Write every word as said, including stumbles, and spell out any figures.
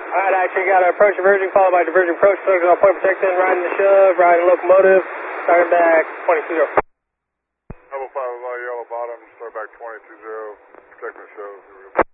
Alright, actually got an approach diverging followed by diverging approach, focus on point protection, riding the shove, riding locomotive, starting back twenty-two zero. Double five, yellow bottom, start back twenty-two zero, protecting the shove.